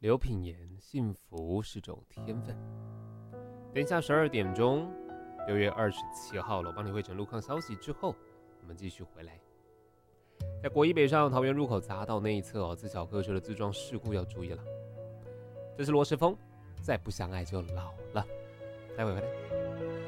刘品言，幸福是种天分。等一下12点钟，6月27号了，我帮你汇整路况消息之后，我们继续回来。在国一北上桃园入口匝道那一侧自小客车的自撞事故要注意了。这是罗时丰，再不相爱就老了。待会回来。